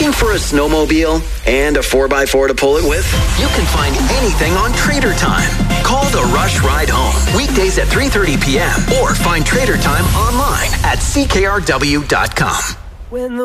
Looking for a snowmobile and a 4x4 to pull it with? You can find anything on Trader Time. Call the Rush Ride Home. Weekdays at 3:30 p.m. or find Trader Time online at ckrw.com. When the